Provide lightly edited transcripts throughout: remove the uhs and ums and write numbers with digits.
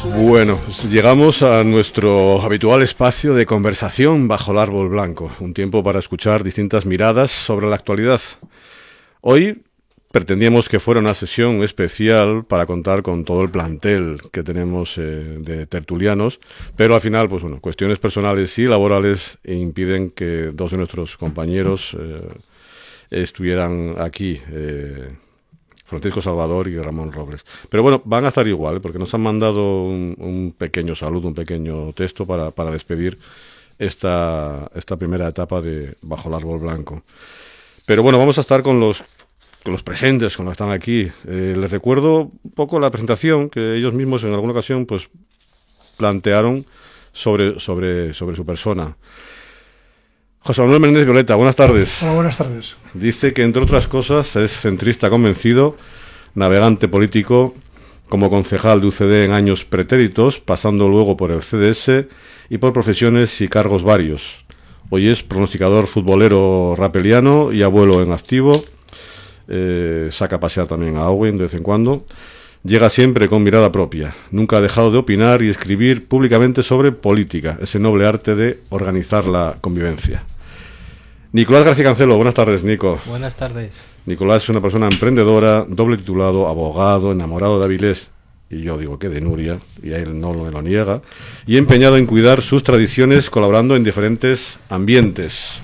Bueno, llegamos a nuestro habitual espacio de conversación bajo el árbol blanco, un tiempo para escuchar distintas miradas sobre la actualidad. Hoy pretendíamos que fuera una sesión especial para contar con todo el plantel que tenemos de tertulianos, pero al final, pues bueno, cuestiones personales y laborales impiden que dos de nuestros compañeros estuvieran aquí, Francisco Salvador y Ramón Robles. Pero bueno, van a estar igual, porque nos han mandado un pequeño saludo, un pequeño texto para despedir esta primera etapa de Bajo el Árbol Blanco. Pero bueno, vamos a estar con los presentes, con los que están aquí. Les recuerdo un poco la presentación que ellos mismos en alguna ocasión pues plantearon sobre su persona. José Manuel Menéndez Violeta, buenas tardes. Hola, buenas tardes. Dice que, entre otras cosas, es centrista convencido, navegante político, como concejal de UCD en años pretéritos, pasando luego por el CDS y por profesiones y cargos varios. Hoy es pronosticador futbolero rapeliano y abuelo en activo. Saca a pasear también a Owen de vez en cuando. Llega siempre con mirada propia. Nunca ha dejado de opinar y escribir públicamente sobre política, ese noble arte de organizar la convivencia. Nicolás García Cancelo, buenas tardes, Nico. Buenas tardes. Nicolás es una persona emprendedora, doble titulado, abogado, enamorado de Avilés, y yo digo que de Nuria, y a él no me lo niega, y empeñado en cuidar sus tradiciones colaborando en diferentes ambientes.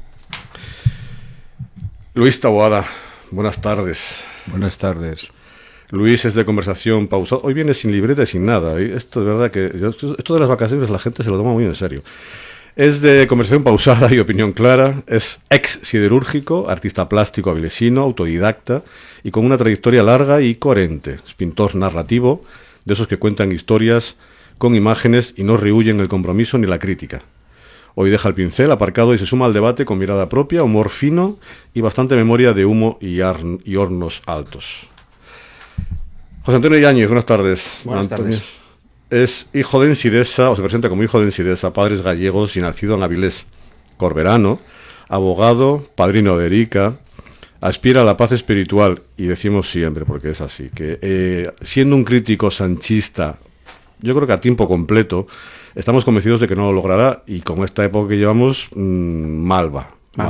Luis Taboada, buenas tardes. Buenas tardes. Luis es de conversación pausada. Hoy viene sin libreta y sin nada. Esto es verdad que esto de las vacaciones la gente se lo toma muy en serio. Es de conversación pausada y opinión clara. Es ex siderúrgico, artista plástico avilesino, autodidacta y con una trayectoria larga y coherente. Es pintor narrativo, de esos que cuentan historias con imágenes y no rehúyen el compromiso ni la crítica. Hoy deja el pincel aparcado y se suma al debate con mirada propia, humor fino y bastante memoria de humo y hornos altos. José Antonio Yáñez, buenas tardes. Buenas tardes. Es hijo de Ensidesa, o se presenta como hijo de Ensidesa, padres gallegos y nacido en Avilés. Corberano, abogado, padrino de Erika, aspira a la paz espiritual, y decimos siempre, porque es así, que siendo un crítico sanchista, yo creo que a tiempo completo, estamos convencidos de que no lo logrará, y con esta época que llevamos, mal va.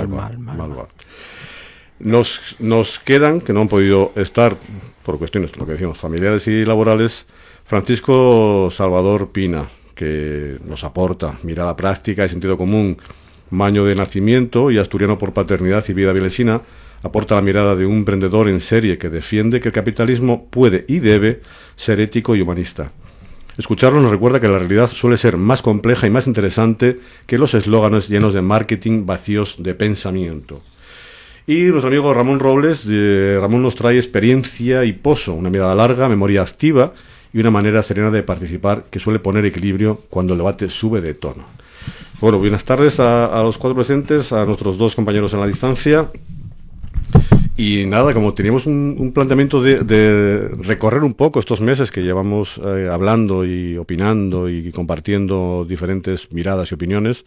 Nos quedan, que no han podido estar por cuestiones, lo que decimos, familiares y laborales, Francisco Salvador Pina, que nos aporta mirada práctica y sentido común, maño de nacimiento y asturiano por paternidad y vida avilesina, aporta la mirada de un emprendedor en serie que defiende que el capitalismo puede y debe ser ético y humanista. Escucharlo nos recuerda que la realidad suele ser más compleja y más interesante que los eslóganes llenos de marketing vacíos de pensamiento. Y nuestro amigo Ramón Robles, Ramón nos trae experiencia y pozo, una mirada larga, memoria activa y una manera serena de participar que suele poner equilibrio cuando el debate sube de tono. Bueno, buenas tardes a los cuatro presentes, a nuestros dos compañeros en la distancia. Y nada, como teníamos un planteamiento de recorrer un poco estos meses que llevamos hablando y opinando y compartiendo diferentes miradas y opiniones,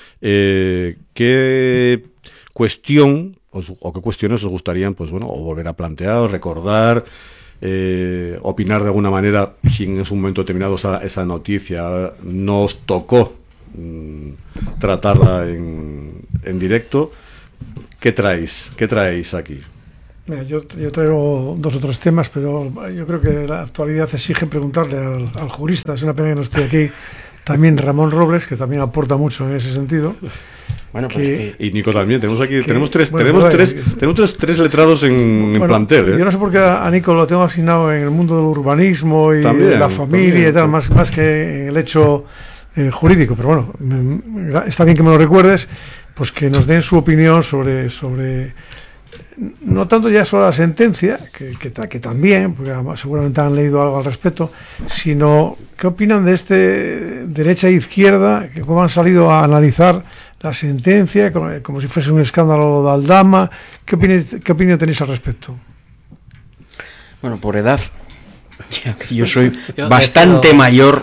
¿qué cuestión o qué cuestiones os gustarían, pues bueno, o volver a plantear, recordar, opinar de alguna manera si en un momento determinado esa noticia nos tocó tratarla en directo? ¿Qué traéis aquí? Mira, yo traigo dos o tres temas, pero yo creo que la actualidad exige preguntarle al jurista. Es una pena que no esté aquí también Ramón Robles, que también aporta mucho en ese sentido. Bueno, pues y Nico también, tenemos tres letrados en plantel, ¿eh? Yo no sé por qué a Nico lo tengo asignado en el mundo del urbanismo y de la familia y tal, más que en el hecho jurídico, pero bueno, está bien que me lo recuerdes, pues que nos den su opinión sobre no tanto ya sobre la sentencia, que también, porque seguramente han leído algo al respecto, sino qué opinan de este derecha e izquierda, que cómo han salido a analizar la sentencia como si fuese un escándalo de Aldama. ¿Qué opinión tenéis al respecto? Bueno, por edad, yo soy bastante mayor.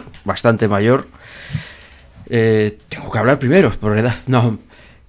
Tengo que hablar primero, por edad. No,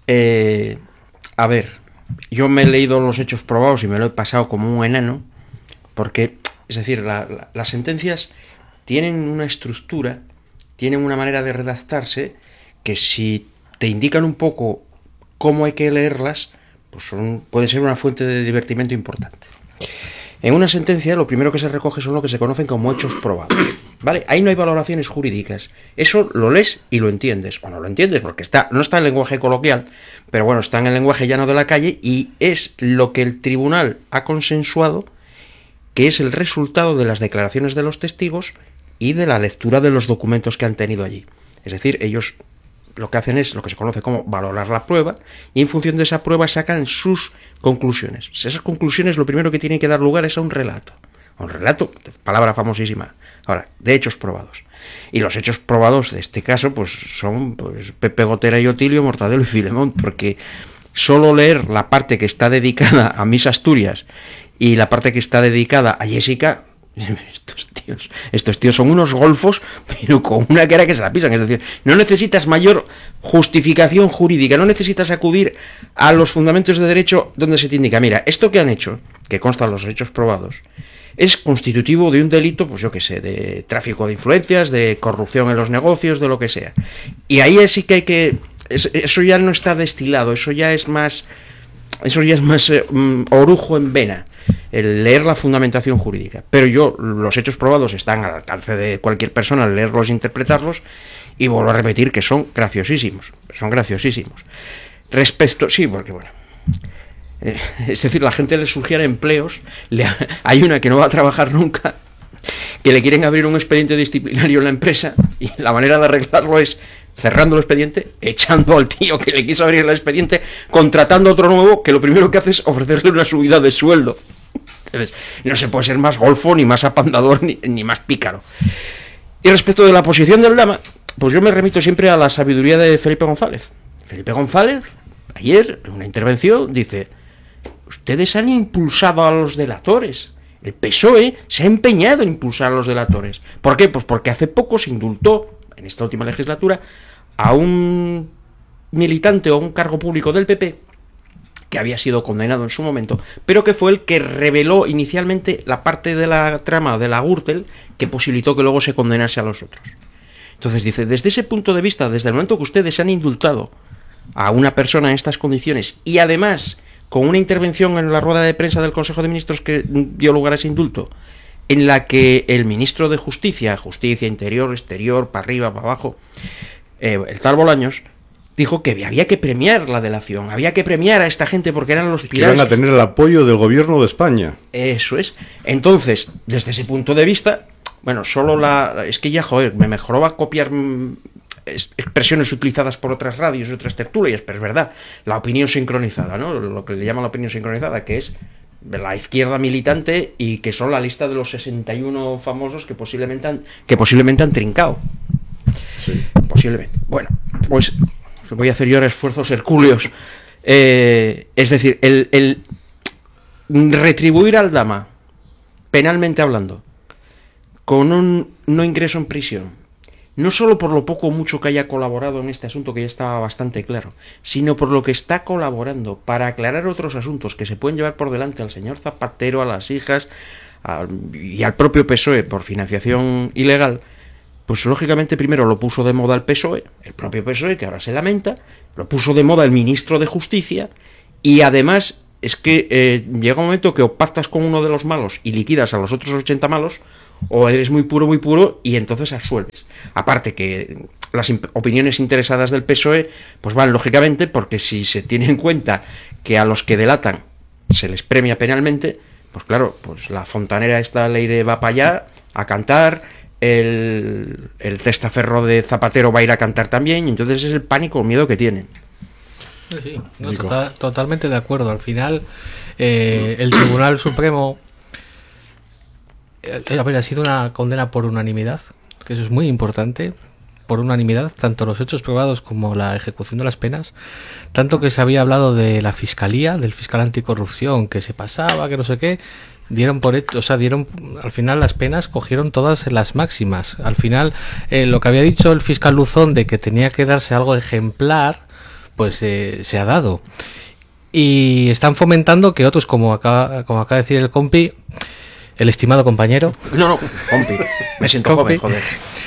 a ver, yo me he leído los hechos probados y me lo he pasado como un enano, porque, es decir, las sentencias tienen una estructura, tienen una manera de redactarse que si te indican un poco cómo hay que leerlas, pues puede ser una fuente de divertimento importante. En una sentencia lo primero que se recoge son lo que se conocen como hechos probados, ¿vale? Ahí no hay valoraciones jurídicas. Eso lo lees y lo entiendes. O no lo entiendes porque no está en lenguaje coloquial, pero bueno, está en el lenguaje llano de la calle y es lo que el tribunal ha consensuado, que es el resultado de las declaraciones de los testigos y de la lectura de los documentos que han tenido allí. Es decir, ellos lo que hacen es lo que se conoce como valorar la prueba y en función de esa prueba sacan sus conclusiones. Esas conclusiones lo primero que tienen que dar lugar es a un relato. Un relato, palabra famosísima, ahora, de hechos probados. Y los hechos probados de este caso pues son pues, Pepe Gotera y Otilio, Mortadelo y Filemón, porque solo leer la parte que está dedicada a Miss Asturias y la parte que está dedicada a Jessica, estos tíos son unos golfos, pero con una cara que se la pisan. Es decir, no necesitas mayor justificación jurídica, no necesitas acudir a los fundamentos de derecho donde se te indica, mira, esto que han hecho, que constan los hechos probados, es constitutivo de un delito, pues yo qué sé, de tráfico de influencias, de corrupción en los negocios, de lo que sea. Y ahí sí que hay que... Eso ya no está destilado, eso ya es más orujo en vena, el leer la fundamentación jurídica. Pero los hechos probados están al alcance de cualquier persona, al leerlos e interpretarlos, y vuelvo a repetir que son graciosísimos. Respecto, sí, porque bueno, es decir, la gente le surgían empleos, hay una que no va a trabajar nunca, que le quieren abrir un expediente disciplinario en la empresa, y la manera de arreglarlo es cerrando el expediente, echando al tío que le quiso abrir el expediente, contratando a otro nuevo que lo primero que hace es ofrecerle una subida de sueldo. Entonces, no se puede ser más golfo, ni más apandador, ni más pícaro. Y respecto de la posición del Lama, pues yo me remito siempre a la sabiduría de Felipe González. Felipe González, ayer, en una intervención, dice: ustedes han impulsado a los delatores. El PSOE se ha empeñado en impulsar a los delatores. ¿Por qué? Pues porque hace poco se indultó, en esta última legislatura, a un militante o un cargo público del PP que había sido condenado en su momento, pero que fue el que reveló inicialmente la parte de la trama de la Gürtel que posibilitó que luego se condenase a los otros. Entonces dice, desde ese punto de vista, desde el momento que ustedes han indultado a una persona en estas condiciones y además con una intervención en la rueda de prensa del Consejo de Ministros que dio lugar a ese indulto, en la que el ministro de Justicia, Interior, Exterior, para arriba, para abajo, el tal Bolaños, dijo que había que premiar la delación, había que premiar a esta gente porque eran los pilares. Que iban a tener el apoyo del gobierno de España. Eso es. Entonces, desde ese punto de vista, bueno, es que ya, me mejoraba copiar expresiones utilizadas por otras radios y otras tertulias, pero es verdad, la opinión sincronizada, ¿no? Lo que le llaman la opinión sincronizada, que es de la izquierda militante y que son la lista de los 61 famosos que posiblemente han trincado. Sí. Posiblemente. Bueno, pues voy a hacer yo ahora esfuerzos hercúleos. Es decir, el retribuir al Lama, penalmente hablando, con un no ingreso en prisión, no solo por lo poco o mucho que haya colaborado en este asunto, que ya estaba bastante claro, sino por lo que está colaborando para aclarar otros asuntos que se pueden llevar por delante al señor Zapatero, a las hijas y al propio PSOE por financiación ilegal, pues lógicamente primero lo puso de moda el PSOE, el propio PSOE, que ahora se lamenta, lo puso de moda el ministro de Justicia, y además es que llega un momento que o pactas con uno de los malos y liquidas a los otros 80 malos, o eres muy puro y entonces absuelves. Aparte que las opiniones interesadas del PSOE pues van lógicamente, porque si se tiene en cuenta que a los que delatan se les premia penalmente, pues claro, pues la fontanera esta Leire va para allá a cantar, el testaferro de Zapatero va a ir a cantar también, y entonces es el pánico, el miedo que tienen. Sí, no, totalmente de acuerdo. Al final el Tribunal Supremo ha sido una condena por unanimidad, que eso es muy importante, por unanimidad, tanto los hechos probados como la ejecución de las penas, tanto que se había hablado de la fiscalía, del fiscal anticorrupción, que se pasaba, que no sé qué, al final las penas cogieron todas las máximas. Al final lo que había dicho el fiscal Luzón de que tenía que darse algo ejemplar, pues se ha dado. Y están fomentando que otros, como acaba de decir el compi, el estimado compañero. No, compi. Me siento joven, joder.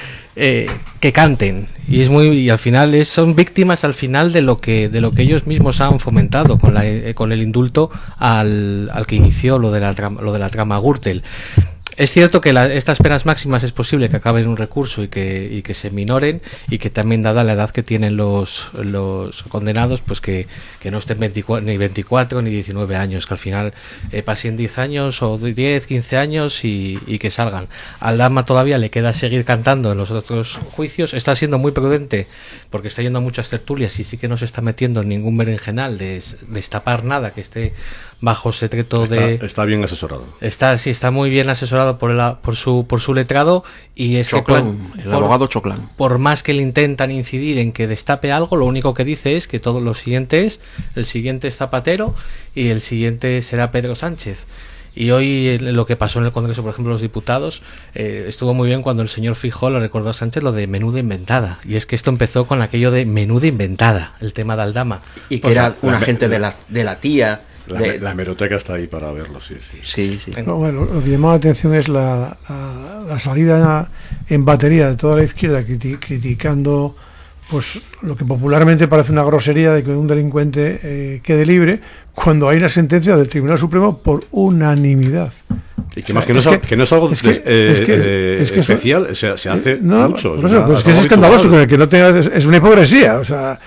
Que canten, y al final son víctimas al final de lo que ellos mismos han fomentado con el indulto al que inició lo de la trama Gürtel. Es cierto que estas penas máximas es posible que acaben en un recurso y que se minoren, y que también, dada la edad que tienen los condenados, pues que no estén ni 24 ni 19 años, que al final pasen 10 años o 10, 15 años y que salgan. Al Dama todavía le queda seguir cantando en los otros juicios. Está siendo muy prudente porque está yendo a muchas tertulias y sí que no se está metiendo en ningún berenjenal de destapar nada que esté bajo secreto Está bien asesorado. Está muy bien asesorado por su letrado, y es Choclán, el abogado Choclán. Por más que le intentan incidir en que destape algo, lo único que dice es que todo lo siguiente el siguiente es Zapatero y el siguiente será Pedro Sánchez. Y hoy lo que pasó en el Congreso, por ejemplo, los diputados, estuvo muy bien cuando el señor Feijóo le recordó a Sánchez lo de menuda inventada. Y es que esto empezó con aquello de menuda inventada, el tema de Aldama. Y que era un agente de la tía. La hemeroteca está ahí para verlo, sí. No, bueno, lo que llamó la atención es la salida en batería de toda la izquierda criticando pues lo que popularmente parece una grosería de que un delincuente quede libre, cuando hay una sentencia del Tribunal Supremo por unanimidad. Y que, o sea, que no es algo especial, o sea, se hace mucho. Es que es escandaloso, que no tengas, es una hipocresía. O sea,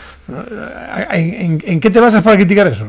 ¿en qué te basas para criticar eso?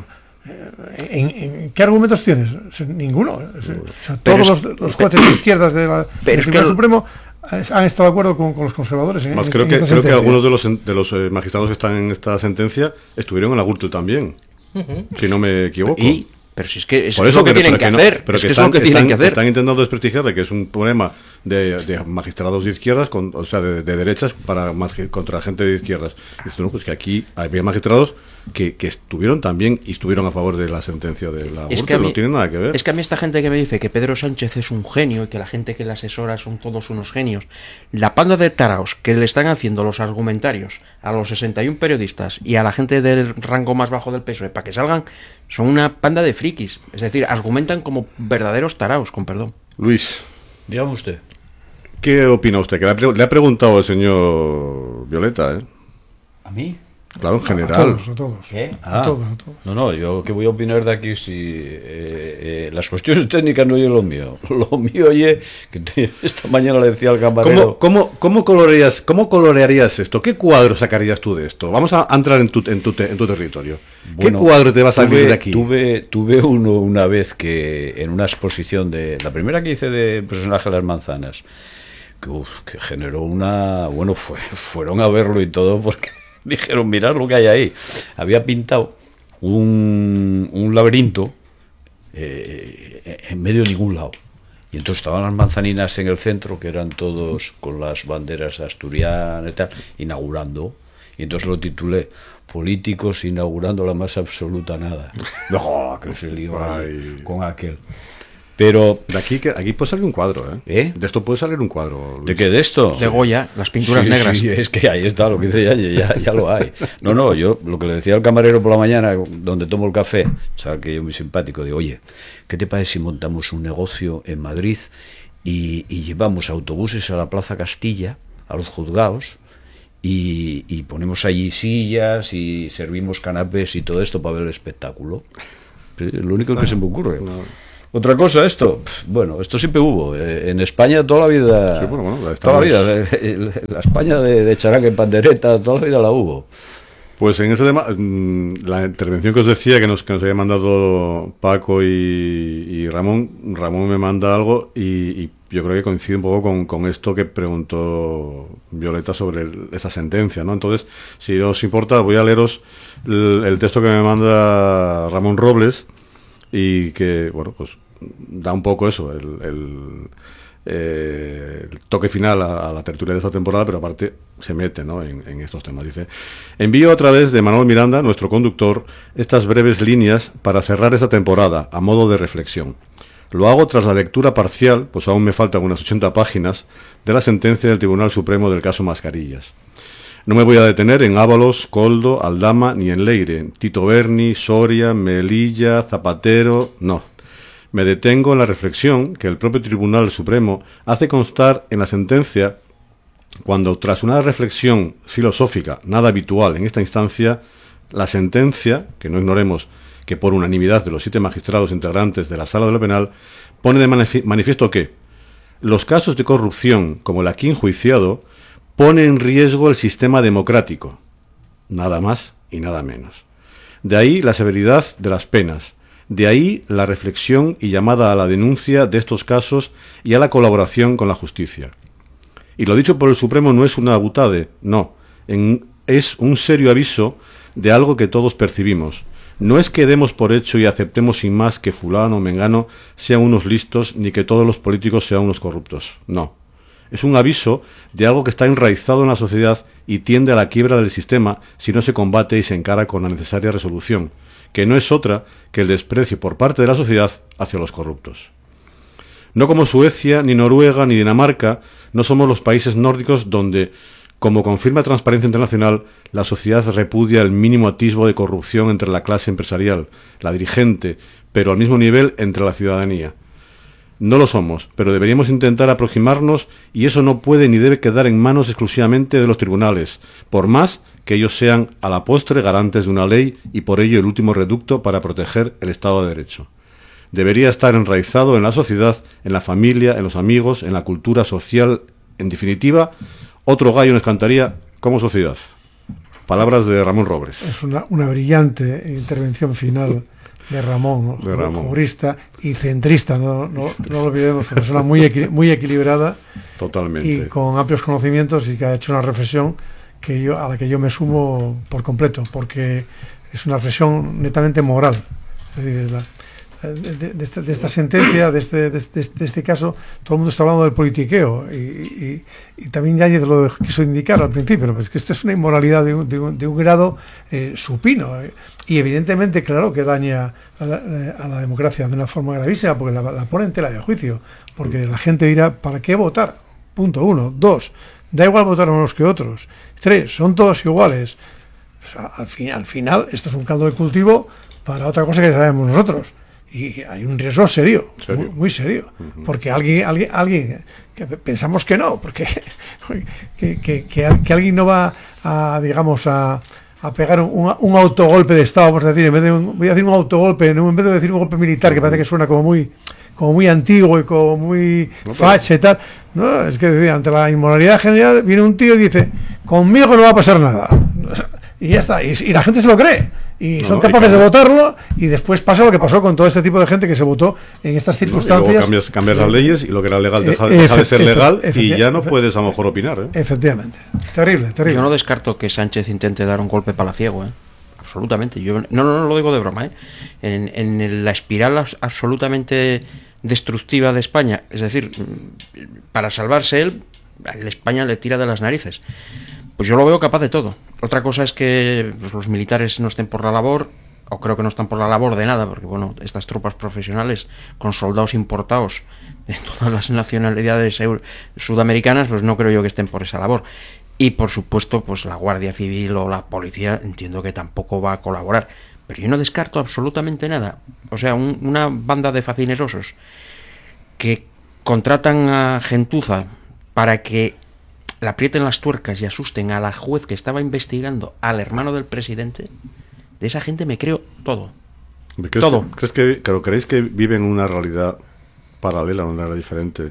¿En qué argumentos tienes? Ninguno. O sea, todos los jueces de izquierdas del Tribunal Supremo han estado de acuerdo con los conservadores. Creo que algunos de los magistrados que están en esta sentencia estuvieron en la Gürtel también, si no me equivoco. Pero si es que es lo que tienen que hacer. Pero que están intentando desprestigiar de que es un problema de magistrados de izquierdas, o sea, de derechas contra gente de izquierdas. Y dices, no, pues que aquí había magistrados que estuvieron también y estuvieron a favor de la sentencia de la Gürtel, no tiene nada que ver. Es que a mí esta gente que me dice que Pedro Sánchez es un genio y que la gente que le asesora son todos unos genios, la panda de taraos que le están haciendo los argumentarios a los 61 periodistas y a la gente del rango más bajo del PSOE para que salgan, son una panda de frikis. Es decir, argumentan como verdaderos taraos, con perdón. Luis, dígame usted. ¿Qué opina usted? Que le ha preguntado el señor Violeta, ¿eh? ¿A mí? Claro, en general. A todos. ¿Qué? A todos. No, yo qué voy a opinar de aquí si las cuestiones técnicas no es lo mío. Lo mío, oye, que esta mañana le decía al camarero... ¿Cómo colorearías esto? ¿Qué cuadro sacarías tú de esto? Vamos a entrar en tu territorio. Bueno, ¿qué cuadro te va a salir de aquí? Tuve uno una vez que en una exposición la primera que hice de personaje de las manzanas, que generó una... Bueno, fueron a verlo y todo porque... Dijeron, mirad lo que hay ahí. Había pintado un laberinto en medio de ningún lado. Y entonces estaban las manzaninas en el centro, que eran todos con las banderas asturianas y tal, inaugurando. Y entonces lo titulé Políticos inaugurando la más absoluta nada. Que se lió con aquel. Pero de aquí puede salir un cuadro, ¿eh? De esto puede salir un cuadro, Luis. ¿De qué? ¿De esto? De Goya, las pinturas negras. Sí, es que ahí está lo que dice ya lo hay. No, yo lo que le decía al camarero por la mañana, donde tomo el café, sabes que yo muy simpático, digo, oye, ¿qué te parece si montamos un negocio en Madrid y llevamos autobuses a la Plaza Castilla, a los juzgados, y ponemos allí sillas y servimos canapés y todo esto para ver el espectáculo? Lo único que se me ocurre. Otra cosa, esto siempre hubo. En España toda la vida. Sí, toda la vida. La España de charanga y pandereta, toda la vida la hubo. Pues en ese tema, la intervención que os decía, que nos había mandado Paco y Ramón me manda algo y yo creo que coincide un poco con esto que preguntó Violeta sobre esa sentencia, ¿no? Entonces, si os importa, voy a leeros el texto que me manda Ramón Robles y que, bueno, pues da un poco eso, el toque final a la tertulia de esta temporada, pero aparte se mete, ¿no?, en estos temas. Dice: envío a través de Manuel Miranda, nuestro conductor, estas breves líneas para cerrar esta temporada, a modo de reflexión. Lo hago tras la lectura parcial, pues aún me faltan unas 80 páginas, de la sentencia del Tribunal Supremo del caso Mascarillas. No me voy a detener en Ábalos, Koldo, Aldama ni en Leire, Tito Berni, Soria, Melilla, Zapatero, no. me detengo en la reflexión que el propio Tribunal Supremo hace constar en la sentencia cuando, tras una reflexión filosófica nada habitual en esta instancia, la sentencia, que no ignoremos que por unanimidad de los 7 magistrados integrantes de la Sala de lo Penal, pone de manifiesto que los casos de corrupción, como el aquí enjuiciado, pone en riesgo el sistema democrático, nada más y nada menos. De ahí la severidad de las penas, de ahí la reflexión y llamada a la denuncia de estos casos y a la colaboración con la justicia. Y lo dicho por el Supremo no es una butade, no, es un serio aviso de algo que todos percibimos. No es que demos por hecho y aceptemos sin más que fulano o mengano sean unos listos, ni que todos los políticos sean unos corruptos, no. Es un aviso de algo que está enraizado en la sociedad y tiende a la quiebra del sistema si no se combate y se encara con la necesaria resolución, que no es otra que el desprecio por parte de la sociedad hacia los corruptos. No como Suecia, ni Noruega, ni Dinamarca, no somos los países nórdicos donde, como confirma Transparencia Internacional, la sociedad repudia el mínimo atisbo de corrupción entre la clase empresarial, la dirigente, pero al mismo nivel entre la ciudadanía. No lo somos, pero deberíamos intentar aproximarnos y eso no puede ni debe quedar en manos exclusivamente de los tribunales, por más que ellos sean a la postre garantes de una ley y por ello el último reducto para proteger el Estado de Derecho. Debería estar enraizado en la sociedad, en la familia, en los amigos, en la cultura social, en definitiva, otro gallo nos cantaría como sociedad. Palabras de Ramón Robles. Es una brillante intervención final de Ramón, jurista y centrista, no lo olvidemos, una persona muy equilibrada. Totalmente. Y con amplios conocimientos y que ha hecho una reflexión a la que yo me sumo por completo, porque es una reflexión netamente moral. Es decir, de esta sentencia, de este caso, todo el mundo está hablando del politiqueo y también Yáñez lo quiso indicar al principio, pero es que esto es una inmoralidad de un grado supino y evidentemente, claro, que daña a la democracia de una forma gravísima porque la pone en tela de juicio, porque la gente dirá, ¿para qué votar? Punto 1. 2, da igual votar unos que otros. 3, son todos iguales. O sea, al final esto es un caldo de cultivo para otra cosa que sabemos nosotros. Y hay un riesgo serio, muy serio, porque alguien que pensamos que no, porque que alguien no va a, digamos, a pegar un autogolpe de Estado, vamos a decir, voy a decir un autogolpe, en vez de decir un golpe militar, que parece que suena como muy antiguo y como muy facha y tal. No, es que ante la inmoralidad general viene un tío y dice, conmigo no va a pasar nada. Y ya está, y la gente se lo cree. Y son capaces de votarlo y después pasa lo que pasó con todo este tipo de gente que se votó en estas circunstancias. Y luego cambias las leyes y lo que era legal deja de ser legal y ya no puedes a lo mejor opinar. Efectivamente. Terrible. Yo no descarto que Sánchez intente dar un golpe palaciego, absolutamente. Yo no lo digo de broma. En la espiral absolutamente destructiva de España, es decir, para salvarse él, España le tira de las narices. Pues yo lo veo capaz de todo. Otra cosa es que los militares no estén por la labor, o creo que no están por la labor de nada, porque bueno, estas tropas profesionales con soldados importados de todas las nacionalidades sudamericanas, pues no creo yo que estén por esa labor. Y por supuesto, pues la Guardia Civil o la policía entiendo que tampoco va a colaborar. Pero yo no descarto absolutamente nada. O sea, una banda de facinerosos que contratan a gentuza para que le aprieten las tuercas y asusten a la juez que estaba investigando al hermano del presidente, de esa gente me creo todo. ¿Creéis que viven una realidad paralela, una realidad diferente?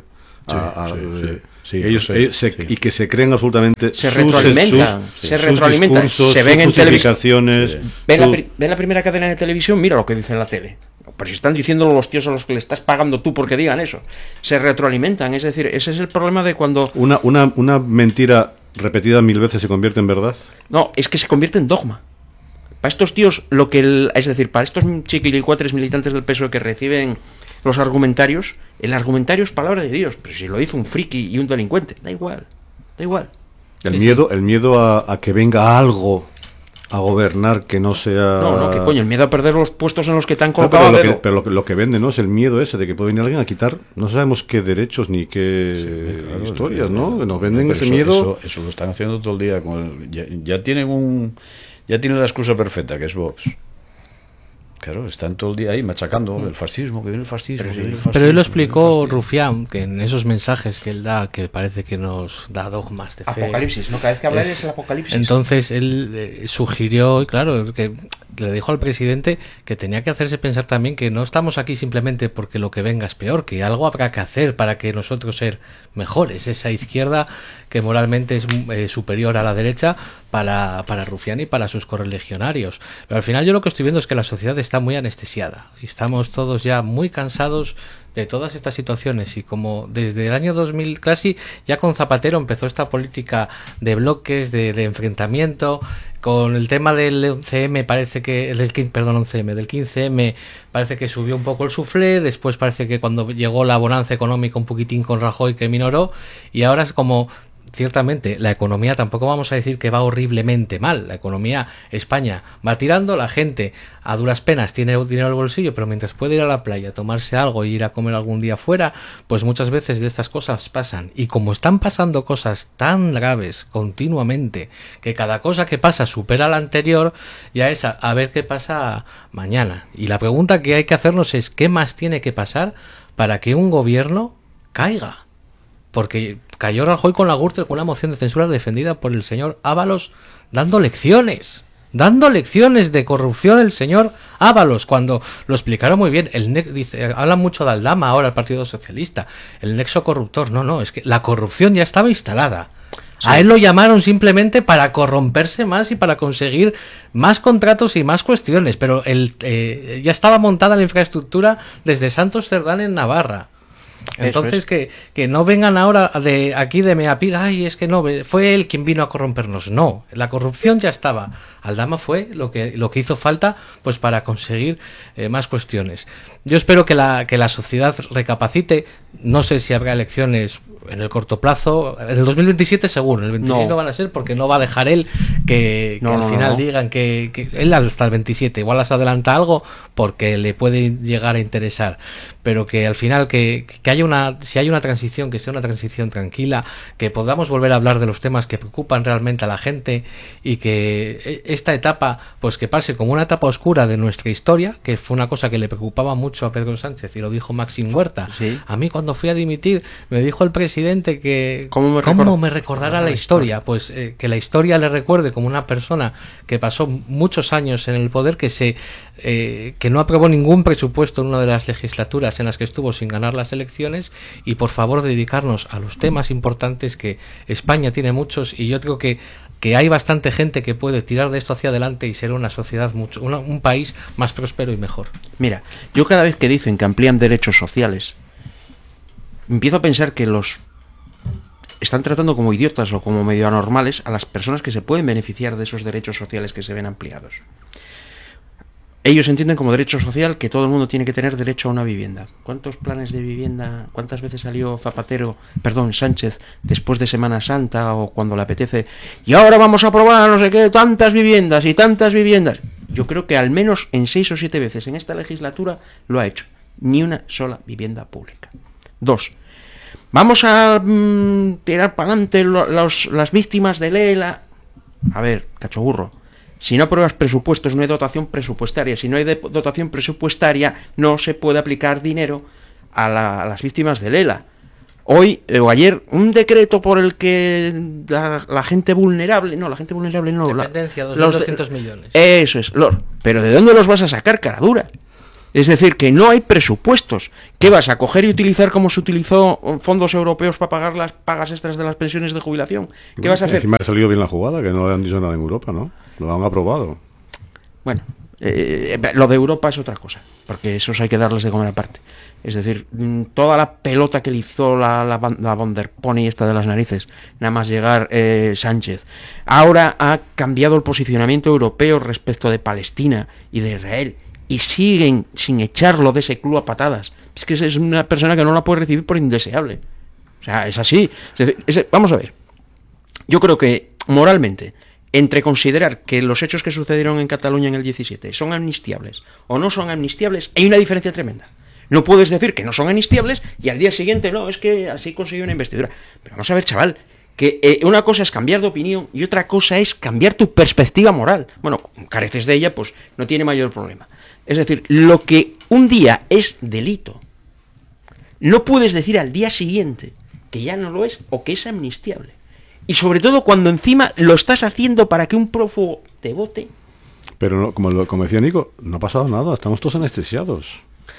Ellos y que se creen absolutamente se retroalimentan, se ven en televisión, ven la primera cadena de televisión, mira lo que dicen en la tele. Pero si están diciéndolo los tíos a los que le estás pagando tú porque digan eso, se retroalimentan. Es decir, ese es el problema de cuando una mentira repetida 1000 veces se convierte en verdad. No, es que se convierte en dogma. Para estos tíos, es decir, para estos chiquilicuatres militantes del PSOE que reciben los argumentarios, el argumentario es palabra de Dios, pero si lo hizo un friki y un delincuente, da igual. El miedo a que venga algo a gobernar que no sea... No, que coño, el miedo a perder los puestos en los que te han colocado pero lo que vende, ¿no? Es el miedo ese de que puede venir alguien a quitar, no sabemos qué derechos ni qué historias, ¿no? Que nos venden ese miedo... Eso lo están haciendo todo el día. Ya tienen la excusa perfecta, que es Vox. Claro, están todo el día ahí machacando el fascismo, que viene el fascismo. Pero él lo explicó Rufián, que en esos mensajes que él da, que parece que nos da dogmas de fe. Apocalipsis, ¿no? Cada vez que habla es el apocalipsis. Entonces él sugirió, y claro, que le dijo al presidente que tenía que hacerse pensar también que no estamos aquí simplemente porque lo que venga es peor, que algo habrá que hacer para que nosotros ser mejores. Esa izquierda que moralmente es superior a la derecha para Rufián y para sus correligionarios. Pero al final yo lo que estoy viendo es que la sociedad está muy anestesiada y estamos todos ya muy cansados de todas estas situaciones, y como desde el año 2000 casi ya con Zapatero empezó esta política de bloques, de enfrentamiento. Con el tema del 11M parece que del 15M parece que subió un poco el suflé, después parece que cuando llegó la bonanza económica un poquitín con Rajoy que minoró, y ahora es como ciertamente la economía tampoco vamos a decir que va horriblemente mal. La economía, España va tirando, la gente a duras penas tiene dinero al bolsillo, pero mientras puede ir a la playa, tomarse algo y ir a comer algún día fuera, pues muchas veces de estas cosas pasan. Y como están pasando cosas tan graves continuamente, que cada cosa que pasa supera a la anterior, ya es a ver qué pasa mañana. Y la pregunta que hay que hacernos es ¿qué más tiene que pasar para que un gobierno caiga? Porque cayó Rajoy con la Gürtel con una moción de censura defendida por el señor Ábalos, dando lecciones de corrupción el señor Ábalos, cuando lo explicaron muy bien. Hablan mucho de Aldama ahora, el Partido Socialista, el nexo corruptor. No, es que la corrupción ya estaba instalada. Sí. A él lo llamaron simplemente para corromperse más y para conseguir más contratos y más cuestiones, pero ya estaba montada la infraestructura desde Santos Cerdán en Navarra. Entonces que no vengan ahora de aquí de Meapir, ay, es que no, fue él quien vino a corrompernos. No, la corrupción ya estaba. Aldama fue lo que hizo falta pues para conseguir más cuestiones. Yo espero que la sociedad recapacite. No sé si habrá elecciones en el corto plazo, en el 2027 seguro, en el 26 no van a ser, porque no va a dejar él que al final digan que él hasta el 27 igual las adelanta algo porque le puede llegar a interesar, pero que al final que haya si hay una transición, que sea una transición tranquila, que podamos volver a hablar de los temas que preocupan realmente a la gente, y que esta etapa pues que pase como una etapa oscura de nuestra historia, que fue una cosa que le preocupaba mucho a Pedro Sánchez, y lo dijo Maxim Huerta. Sí. A mí cuando fui a dimitir me dijo el presidente que cómo me recordara la historia, pues que la historia le recuerde como una persona que pasó muchos años en el poder, que no aprobó ningún presupuesto en una de las legislaturas en las que estuvo sin ganar las elecciones, y por favor dedicarnos a los temas importantes, que España tiene muchos, y yo creo que hay bastante gente que puede tirar de esto hacia adelante y ser una sociedad un país más próspero y mejor. Mira, yo cada vez que dicen que amplían derechos sociales, empiezo a pensar que los están tratando como idiotas o como medio anormales a las personas que se pueden beneficiar de esos derechos sociales que se ven ampliados. Ellos entienden como derecho social que todo el mundo tiene que tener derecho a una vivienda. ¿Cuántos planes de vivienda, cuántas veces salió Sánchez después de Semana Santa o cuando le apetece? Y ahora vamos a aprobar no sé qué, tantas viviendas y tantas viviendas. Yo creo que al menos en 6 o 7 veces en esta legislatura lo ha hecho. Ni una sola vivienda pública. 2. Vamos a tirar para adelante las víctimas de Lela. A ver, cachoburro. Si no apruebas presupuestos, no hay dotación presupuestaria. Si no hay dotación presupuestaria, no se puede aplicar dinero a las víctimas de Lela. Hoy o ayer, un decreto por el que la gente vulnerable... No, la gente vulnerable no. Dependencia, 2.200 millones. Eso es, pero ¿de dónde los vas a sacar, caradura? Es decir, que no hay presupuestos. ¿Qué vas a coger y utilizar como se utilizó fondos europeos para pagar las pagas extras de las pensiones de jubilación? ¿Qué vas a hacer? Encima ha salido bien la jugada, que no le han dicho nada en Europa, ¿no? Lo han aprobado. Bueno, lo de Europa es otra cosa, porque esos hay que darles de comer aparte. Es decir, toda la pelota que le hizo la von der Pony esta de las narices, nada más llegar Sánchez, ahora ha cambiado el posicionamiento europeo respecto de Palestina y de Israel, y siguen sin echarlo de ese club a patadas. Es que es una persona que no la puede recibir por indeseable. O sea, es así. Vamos a ver. Yo creo que, moralmente, entre considerar que los hechos que sucedieron en Cataluña en el 17 son amnistiables o no son amnistiables, hay una diferencia tremenda. No puedes decir que no son amnistiables y al día siguiente, no, es que así consiguió una investidura. Pero vamos a ver, chaval, que una cosa es cambiar de opinión y otra cosa es cambiar tu perspectiva moral. Bueno, careces de ella, pues no tiene mayor problema. Es decir, lo que un día es delito, no puedes decir al día siguiente que ya no lo es o que es amnistiable. Y sobre todo cuando encima lo estás haciendo para que un prófugo te vote. Pero no, como decía Nico, no ha pasado nada, estamos todos anestesiados.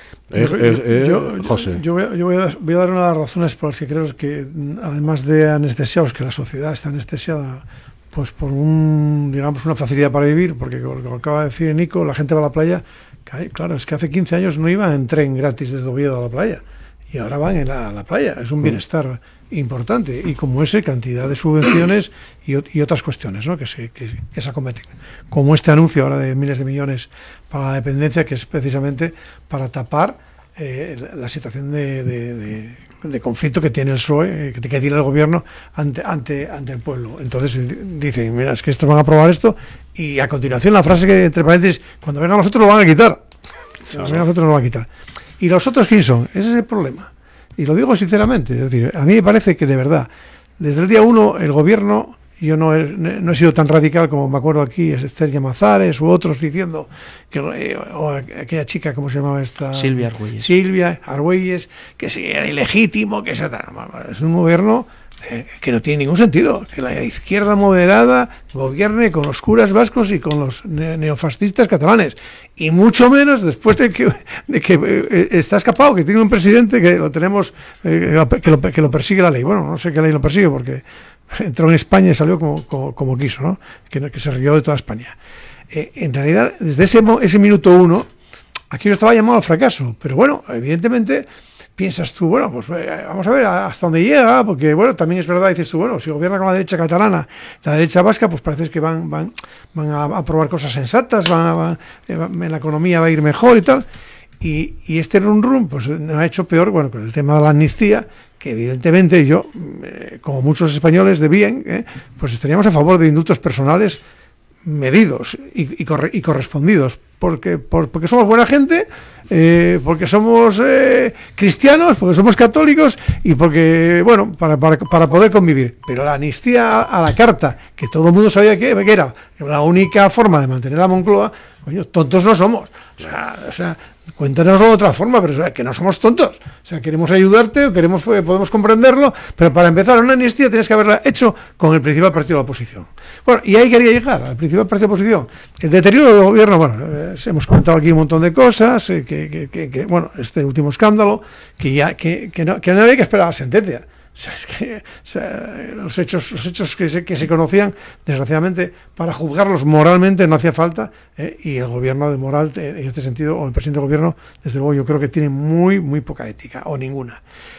José. Yo voy a dar unas razones por las que creo que, además de anestesiados, que la sociedad está anestesiada pues por una facilidad para vivir, porque como acaba de decir Nico, la gente va a la playa. Claro, es que hace 15 años no iban en tren gratis desde Oviedo a la playa, y ahora van a la playa. Es un bienestar importante, y como ese, cantidad de subvenciones y otras cuestiones, ¿no?, que se acometen, como este anuncio ahora de miles de millones para la dependencia, que es precisamente para tapar la situación de conflicto que tiene el PSOE, que tiene el gobierno ante el pueblo. Entonces dicen, mira, es que estos van a aprobar esto, y a continuación la frase que, entre paréntesis, cuando vengan los otros lo van a quitar. Cuando vengan los otros lo van a quitar. ¿Y los otros quién son? Ese es el problema. Y lo digo sinceramente, es decir, a mí me parece que de verdad, desde el día 1, el gobierno, yo no he sido tan radical como me acuerdo aquí, es Esther Llamazares u otros diciendo que, o aquella chica, ¿cómo se llamaba esta? Silvia Argüelles. Silvia Argüelles, que sí, era ilegítimo, que es un gobierno que no tiene ningún sentido, que la izquierda moderada gobierne con los curas vascos y con los neofascistas catalanes, y mucho menos después de que está escapado, que tiene un presidente que lo tenemos, que lo persigue la ley. Bueno, no sé qué ley lo persigue, porque entró en España y salió como quiso, ¿no? Que se rió de toda España. En realidad, desde ese minuto 1, aquí no estaba llamado al fracaso, pero bueno, evidentemente piensas tú, bueno, pues vamos a ver hasta dónde llega, porque bueno, también es verdad, dices tú, bueno, si gobierna con la derecha catalana, la derecha vasca, pues parece que van a aprobar cosas sensatas, en la economía va a ir mejor y tal, y este run pues nos ha hecho peor, bueno, con el tema de la amnistía, que evidentemente yo, como muchos españoles de bien, pues estaríamos a favor de indultos personales medidos y correspondidos, porque somos buena gente, porque somos cristianos, porque somos católicos, y porque, bueno, para poder convivir. Pero la amnistía a la carta, que todo el mundo sabía que era la única forma de mantener la Moncloa, coño, tontos no somos. O sea, cuéntanos de otra forma, pero que no somos tontos. O sea, queremos ayudarte, podemos comprenderlo, pero para empezar una amnistía tienes que haberla hecho con el principal partido de la oposición. Bueno, y ahí quería llegar, al principal partido de la oposición. El deterioro del gobierno, bueno, hemos comentado aquí un montón de cosas, bueno, este último escándalo, que no había que esperar a la sentencia. O sea, es que los hechos que se conocían, desgraciadamente, para juzgarlos moralmente no hacía falta, y el gobierno de moral, en este sentido, o el presidente del gobierno, desde luego yo creo que tiene muy, muy poca ética, o ninguna.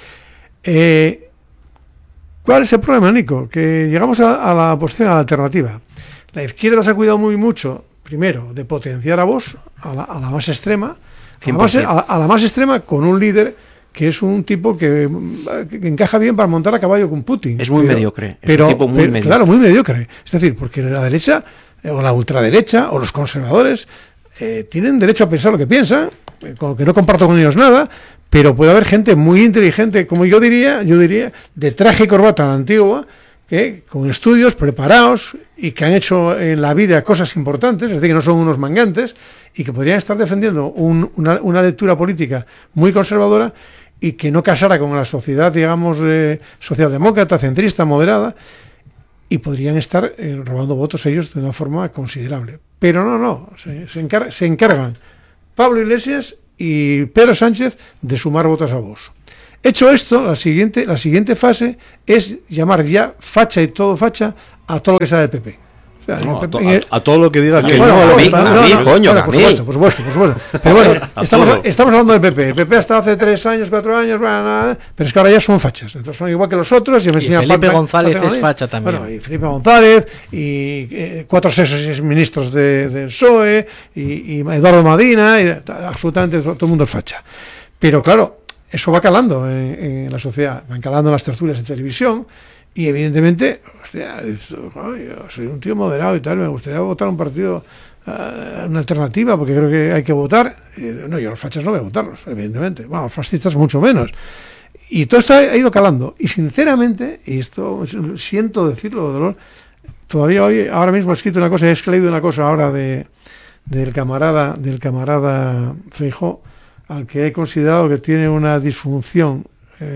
¿Cuál es el problema, Nico? Que llegamos a la oposición, a la alternativa. La izquierda se ha cuidado mucho, primero, de potenciar a Vox, a la más extrema, a la más extrema, con un líder que es un tipo que encaja bien para montar a caballo con Putin. Es muy mediocre. Es un tipo muy mediocre. Claro, muy mediocre. Es decir, porque la derecha, o la ultraderecha, o los conservadores, tienen derecho a pensar lo que piensan, con lo que no comparto con ellos nada, pero puede haber gente muy inteligente, como yo diría, de traje y corbata a la antigua, con estudios preparados y que han hecho en la vida cosas importantes, es decir, que no son unos mangantes, y que podrían estar defendiendo una lectura política muy conservadora, y que no casara con la sociedad, digamos, socialdemócrata, centrista, moderada, y podrían estar robando votos ellos de una forma considerable. Pero no, se encargan Pablo Iglesias y Pedro Sánchez de sumar votos a Vox. Hecho esto, la siguiente fase es llamar ya facha y todo facha a todo lo que sea del PP. O sea, no, a todo lo que diga que por supuesto. Pero bueno, estamos hablando del PP. El PP hasta hace 3 años, 4 años, pero es que ahora ya son fachas. Entonces son igual que los otros. Y Felipe González es facha también. Bueno, y Felipe González, y 4 o 6 ministros del PSOE, y Eduardo Madina, y absolutamente todo el mundo es facha. Pero claro, eso va calando en la sociedad, van calando en las tertulias de televisión. Y evidentemente, hostia, yo soy un tío moderado y tal, me gustaría votar un partido, una alternativa, porque creo que hay que votar. No, yo los fachas no voy a votarlos, evidentemente. Bueno, los fascistas mucho menos. Y todo esto ha ido calando. Y sinceramente, y esto siento decirlo, dolor, todavía hoy, ahora mismo he escrito una cosa, he leído una cosa ahora del camarada Feijóo, al que he considerado que tiene una disfunción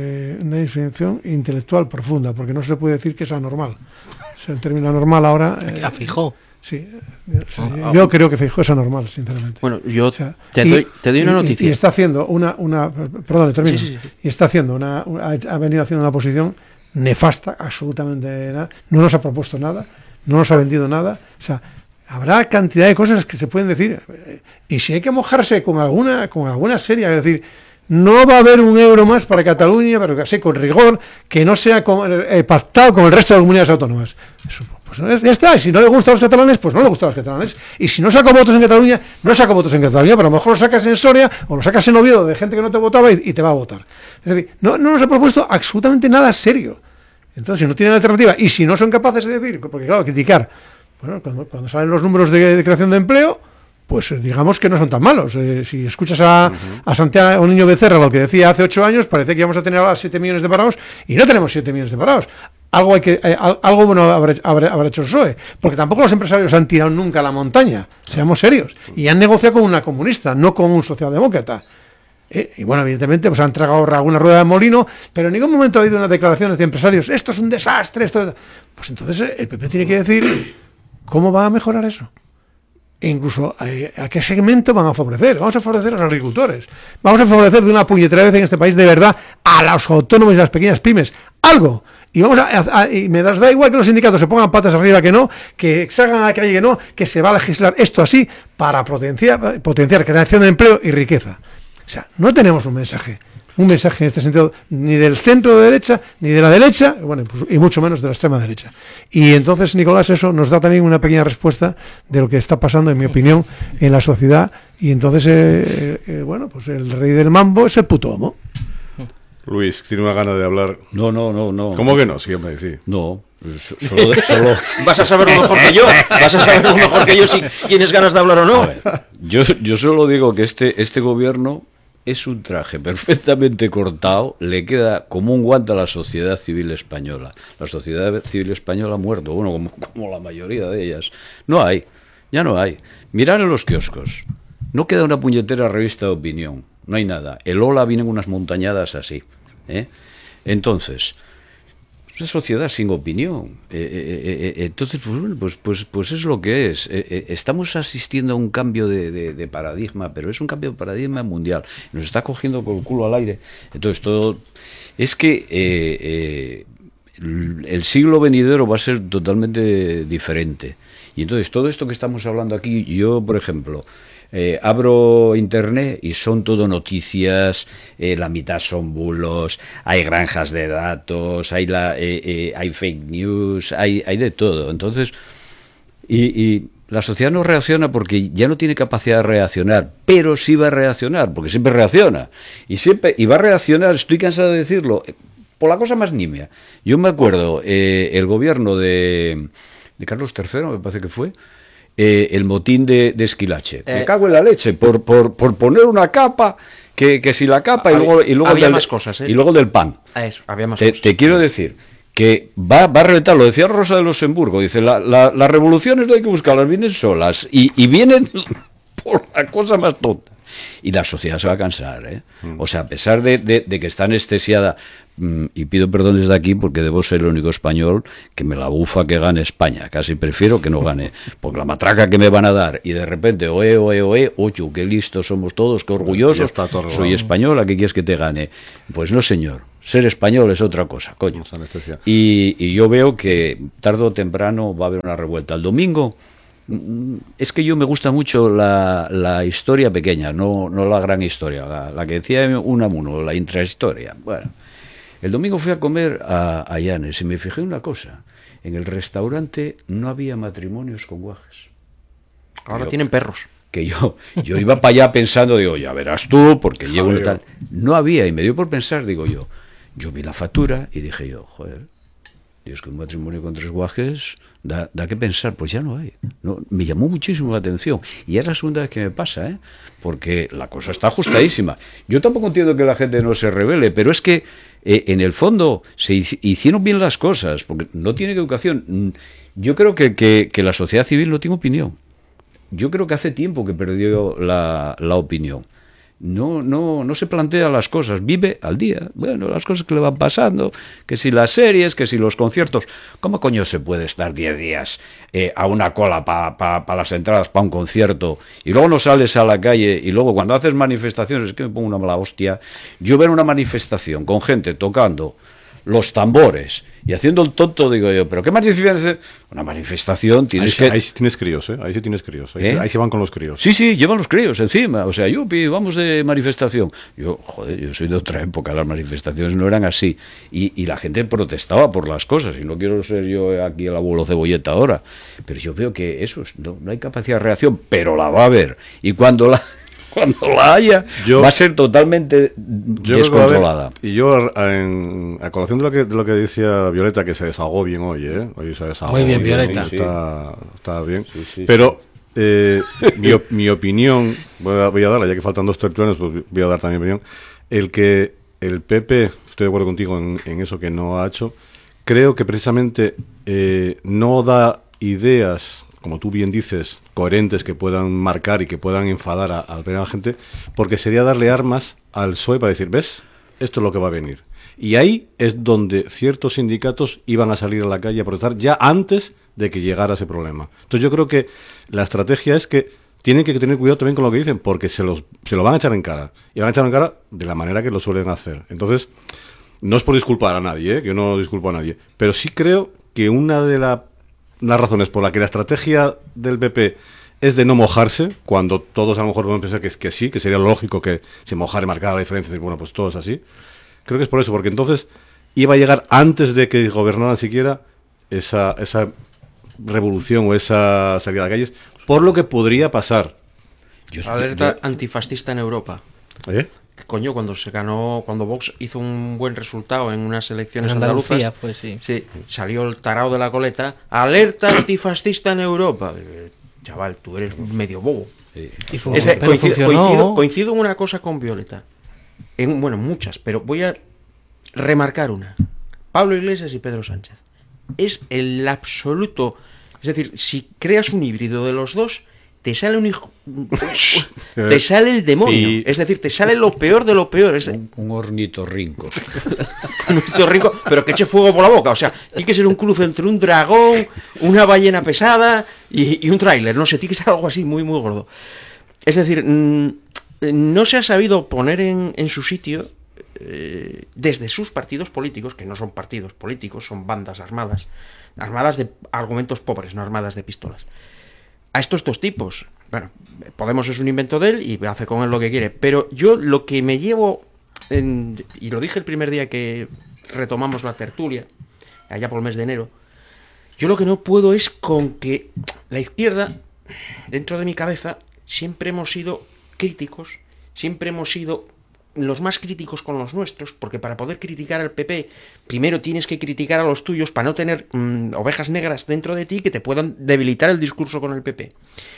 intelectual profunda, porque no se puede decir que es anormal. O sea, el término anormal ahora... ¿A Feijóo? Sí, yo creo que Feijóo es anormal, sinceramente. Bueno, yo te doy una noticia. Y está haciendo perdón, termino. Sí. Y está haciendo ha venido haciendo una posición nefasta, absolutamente nada. No nos ha propuesto nada, no nos ha vendido nada. O sea, habrá cantidad de cosas que se pueden decir. Y si hay que mojarse con alguna seria, es decir, no va a haber un euro más para Cataluña, pero que así con rigor, que no sea pactado con el resto de comunidades autónomas. Eso, pues ya está. Y si no le gusta a los catalanes, pues no le gusta a los catalanes. Y si no saca votos en Cataluña, no saca votos en Cataluña, pero a lo mejor lo sacas en Soria o lo sacas en Oviedo de gente que no te votaba y te va a votar. Es decir, no nos ha propuesto absolutamente nada serio. Entonces, si no tienen alternativa y si no son capaces de decir, porque claro, criticar, bueno, cuando salen los números de creación de empleo, pues digamos que no son tan malos. Si escuchas a Santiago Niño Becerra, lo que decía hace 8 años, parece que íbamos a tener ahora 7 millones de parados y no tenemos 7 millones de parados. Algo bueno habrá hecho el PSOE, porque tampoco los empresarios han tirado nunca a la montaña, seamos serios, y han negociado con una comunista, no con un socialdemócrata. Y bueno, evidentemente pues han tragado alguna rueda de molino, pero en ningún momento ha habido unas declaraciones de empresarios, esto es un desastre, pues entonces el PP tiene que decir cómo va a mejorar eso. E incluso a qué segmento van a favorecer. Vamos a favorecer a los agricultores, vamos a favorecer de una puñetera vez en este país de verdad a los autónomos y a las pequeñas pymes, algo. Y vamos y me da igual que los sindicatos se pongan patas arriba, que salgan a la calle, que se va a legislar esto así para potenciar creación de empleo y riqueza. O sea, no tenemos un mensaje en este sentido, ni del centro de derecha, ni de la derecha, bueno, pues, y mucho menos de la extrema derecha. Y entonces, Nicolás, eso nos da también una pequeña respuesta de lo que está pasando, en mi opinión, en la sociedad. Y entonces, bueno, pues el rey del mambo es el puto amo. Luis, ¿tiene una gana de hablar? No. ¿Cómo que no? Siempre sí. No. Solo... Vas a saberlo mejor que yo. Vas a saberlo mejor que yo si tienes ganas de hablar o no. Yo solo digo que este gobierno es un traje perfectamente cortado, le queda como un guante a la sociedad civil española. La sociedad civil española ha muerto, bueno, como la mayoría de ellas. Ya no hay. Mirad en los kioscos. No queda una puñetera revista de opinión, no hay nada. El Ola vienen unas montañadas así. Entonces, una sociedad sin opinión. Entonces, pues es lo que es. Estamos asistiendo a un cambio de paradigma, pero es un cambio de paradigma mundial. Nos está cogiendo con el culo al aire. Entonces, todo es que el siglo venidero va a ser totalmente diferente. Y entonces, todo esto que estamos hablando aquí, yo, por ejemplo, abro internet y son todo noticias, la mitad son bulos, hay granjas de datos, hay fake news, hay de todo. Entonces, y la sociedad no reacciona porque ya no tiene capacidad de reaccionar, pero sí va a reaccionar, porque siempre reacciona. Y va a reaccionar, estoy cansado de decirlo, por la cosa más nimia. Yo me acuerdo, el gobierno de Carlos III, me parece que fue, el motín de Esquilache. Me cago en la leche por poner una capa, que si la capa y luego había más cosas, y luego del pan. Eso, había más cosas. Te quiero decir que va a reventar, lo decía Rosa de Luxemburgo, dice, las revoluciones no hay que buscarlas, vienen solas y vienen por la cosa más tonta. Y la sociedad se va a cansar, O sea, a pesar de que está anestesiada, y pido perdón desde aquí porque debo ser el único español que me la bufa que gane España, casi prefiero que no gane, porque la matraca que me van a dar y de repente, oye, qué listos somos todos, qué orgullosos, soy española, ¿qué quieres que te gane? Pues no, señor, ser español es otra cosa, coño. Y yo veo que tarde o temprano va a haber una revuelta. El domingo, es que yo me gusta mucho la historia pequeña, no la gran historia, la que decía Unamuno, la intrahistoria. Bueno, el domingo fui a comer a Llanes y me fijé en una cosa. En el restaurante no había matrimonios con guajes. Ahora tienen perros. Que yo iba para allá pensando, digo, ya verás tú, porque llevo tal. No había, y me dio por pensar, digo yo vi la factura y dije yo, joder, Dios, que un matrimonio con 3 guajes da que pensar, pues ya no hay. No, me llamó muchísimo la atención. Y es la segunda vez que me pasa, porque la cosa está ajustadísima. Yo tampoco entiendo que la gente no se rebele, pero es que en el fondo se hicieron bien las cosas, porque no tiene educación. Yo creo que la sociedad civil no tiene opinión. Yo creo que hace tiempo que perdió la opinión. No se plantea las cosas, vive al día. Bueno, las cosas que le van pasando, que si las series, que si los conciertos. ¿Cómo coño se puede estar 10 días a una cola para las entradas para un concierto y luego no sales a la calle y luego cuando haces manifestaciones, es que me pongo una mala hostia, yo ver una manifestación con gente tocando los tambores y haciendo el tonto, digo yo, ¿pero qué manifestación es? Una manifestación tienes ahí sí tienes críos, ahí sí tienes críos, ahí se van con los críos. Sí, llevan los críos encima, o sea, vamos de manifestación. Yo soy de otra época, las manifestaciones no eran así, y la gente protestaba por las cosas, y no quiero ser yo aquí el abuelo cebolleta ahora, pero yo veo que eso no hay capacidad de reacción, pero la va a haber, y cuando la haya, va a ser totalmente descontrolada. Y yo, a colación de lo que decía Violeta, que se desahogó bien hoy, hoy se desahogó. Muy bien, Violeta. Está bien. Sí. Pero mi opinión, voy a darla, ya que faltan 2 tertulianos, pues voy a dar también mi opinión. Que el PP, estoy de acuerdo contigo en eso que no ha hecho, creo que precisamente no da ideas, como tú bien dices, coherentes que puedan marcar y que puedan enfadar a la gente, porque sería darle armas al PSOE para decir, ¿ves? Esto es lo que va a venir. Y ahí es donde ciertos sindicatos iban a salir a la calle a protestar ya antes de que llegara ese problema. Entonces yo creo que la estrategia es que tienen que tener cuidado también con lo que dicen, porque se lo van a echar en cara. Y van a echar en cara de la manera que lo suelen hacer. Entonces, no es por disculpar a nadie, que yo no disculpo a nadie, pero sí creo que una de las razones por la que la estrategia del PP es de no mojarse, cuando todos a lo mejor podemos pensar que sí, que sería lógico que se mojara y marcara la diferencia, y decir, bueno, pues todo es así. Creo que es por eso, porque entonces iba a llegar antes de que gobernaran siquiera esa revolución o esa salida a las calles, por lo que podría pasar. Alerta antifascista en Europa. Coño, cuando Vox hizo un buen resultado en unas elecciones andaluzas, pues sí, salió el tarao de la coleta, alerta antifascista en Europa. Chaval, tú eres medio bobo. Sí. Coincido en una cosa con Violeta. Muchas, pero voy a remarcar una. Pablo Iglesias y Pedro Sánchez. Es el absoluto... Es decir, si creas un híbrido de los dos, te sale un hijo... te sale el demonio. Es decir, te sale lo peor de lo peor. Un ornitorrinco. Un ornitorrinco, pero que eche fuego por la boca. O sea, tiene que ser un cruce entre un dragón, una ballena pesada y un tráiler. No sé, tiene que ser algo así muy, muy gordo. Es decir, no se ha sabido poner en su sitio, desde sus partidos políticos, que no son partidos políticos, son bandas armadas de argumentos pobres, no armadas de pistolas, a estos dos tipos. Bueno, Podemos es un invento de él y hace con él lo que quiere, pero yo lo que me llevo, y lo dije el primer día que retomamos la tertulia, allá por el mes de enero, yo lo que no puedo es con que la izquierda, dentro de mi cabeza, siempre hemos sido críticos, siempre hemos sido los más críticos con los nuestros, porque para poder criticar al PP, primero tienes que criticar a los tuyos para no tener ovejas negras dentro de ti que te puedan debilitar el discurso con el PP.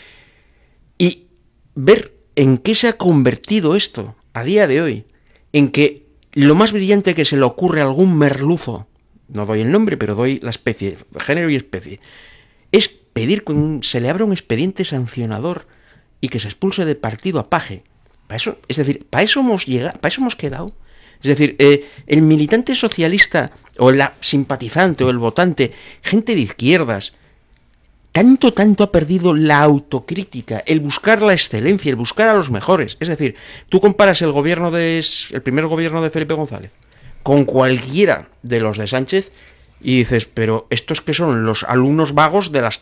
Y ver en qué se ha convertido esto a día de hoy, en que lo más brillante que se le ocurre a algún merluzo, no doy el nombre, pero doy la especie, género y especie, es pedir que se le abra un expediente sancionador y que se expulse del partido a Paje. Para eso hemos quedado. Es decir, el militante socialista o el simpatizante o el votante, gente de izquierdas, tanto ha perdido la autocrítica, el buscar la excelencia, el buscar a los mejores. Es decir, tú comparas el primer gobierno de Felipe González con cualquiera de los de Sánchez y dices, pero estos que son los alumnos vagos de las